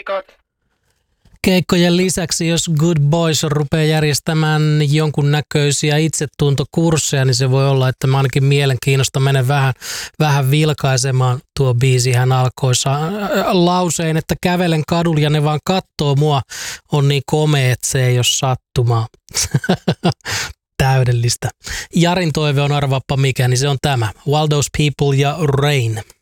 keikat. Keikkojen lisäksi, jos Good Boys rupeaa järjestämään jonkunnäköisiä itsetuntokursseja, niin se voi olla, että mä ainakin mielenkiinnosta menen vähän vilkaisemaan. Tuo biisihän alkoi lauseen, että kävelen kadulla ja ne vaan kattoo mua. On niin komea, että se ei ole sattumaa. Täydellistä. Jarin toive on arvaappa mikä, niin se on tämä. Waldo's People ja Rain.